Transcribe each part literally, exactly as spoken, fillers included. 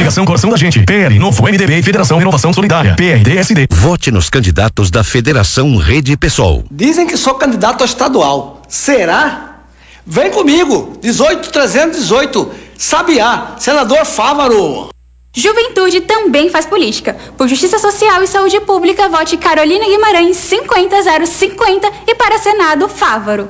Coligação Coração da Gente, P L, Novo M D B e Federação Renovação Solidária, P R D S D. Vote nos candidatos da Federação Rede Pessoal. Dizem que sou candidato a estadual. Será? Vem comigo, dezoito trezentos e dezoito, Sabiá, senador Fávaro. Juventude também faz política. Por Justiça Social e Saúde Pública, vote Carolina Guimarães cinquenta zero cinquenta e para Senado, Fávaro.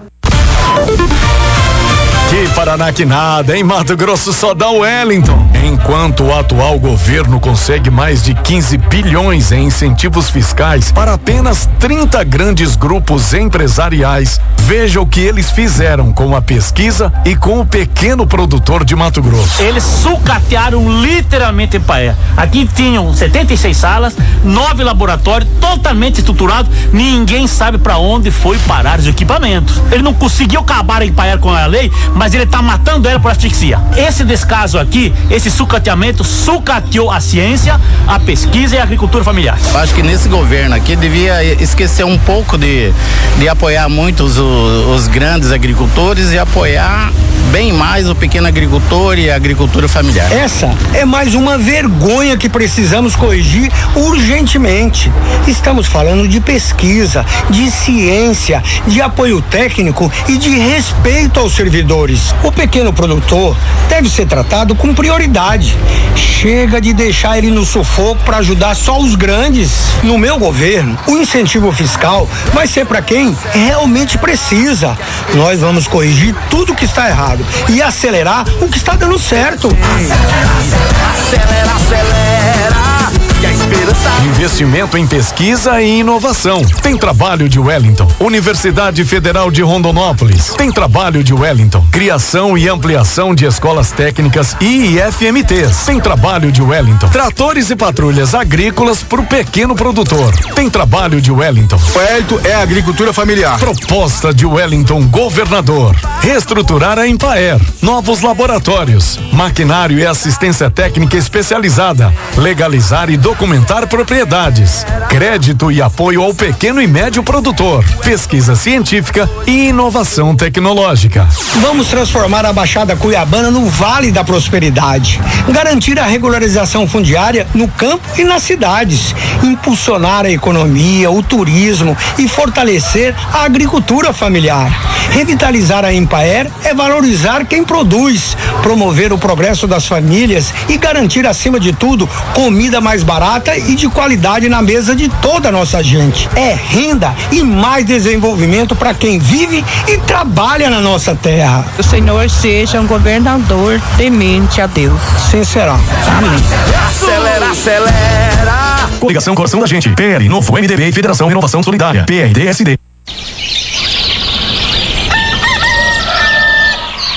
Que Paraná que nada, em Mato Grosso só dá o Wellington. Enquanto o atual governo consegue mais de quinze bilhões em incentivos fiscais para apenas trinta grandes grupos empresariais, veja o que eles fizeram com a pesquisa e com o pequeno produtor de Mato Grosso. Eles sucatearam literalmente Empaé. Aqui tinham setenta e seis salas, nove laboratórios, totalmente estruturados. Ninguém sabe para onde foi parar os equipamentos. Ele não conseguiu acabar em Empaé com a lei, mas ele está matando ela por asfixia. Esse descaso aqui, esse sucateamento, sucateou a ciência, a pesquisa e a agricultura familiar. Acho que nesse governo aqui devia esquecer um pouco de, de apoiar muito os, os grandes agricultores e apoiar bem mais o pequeno agricultor e a agricultura familiar. Essa é mais uma vergonha que precisamos corrigir urgentemente. Estamos falando de pesquisa, de ciência, de apoio técnico e de respeito aos servidores. O pequeno produtor deve ser tratado com prioridade. Chega de deixar ele no sufoco para ajudar só os grandes. No meu governo, o incentivo fiscal vai ser para quem realmente precisa. Nós vamos corrigir tudo que está errado e acelerar o que está dando certo. Acelera, acelera, acelera. Que a esperança... Investimento em pesquisa e inovação. Tem trabalho de Wellington. Universidade Federal de Rondonópolis. Tem trabalho de Wellington. Criação e ampliação de escolas técnicas e I F M Ts. Tem trabalho de Wellington. Tratores e patrulhas agrícolas para o pequeno produtor. Tem trabalho de Wellington. Wellington é agricultura familiar. Proposta de Wellington governador. Reestruturar a Empaer. Novos laboratórios. Maquinário e assistência técnica especializada. Legalizar e documentar propriedades. Crédito e apoio ao pequeno e médio produtor. Pesquisa científica e inovação tecnológica. Vamos transformar a Baixada Cuiabana no Vale da Prosperidade. Garantir a regularização fundiária no campo e nas cidades. Impulsionar a economia, o turismo e fortalecer a agricultura familiar. Revitalizar a Empaer é valorizar quem produz, promover o progresso das famílias e garantir, acima de tudo, comida mais barata e de qualidade na mesa de toda a nossa gente. É renda e mais desenvolvimento para quem vive e trabalha na nossa terra. O Senhor seja um governador temente a Deus. Sim, será. Amém. Acelera, acelera. Coligação Coração da Gente, P L, Novo M D B e Federação Renovação Solidária, P R D S D.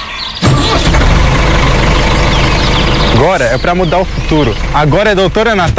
Agora é para mudar o futuro. Agora é doutora Natália.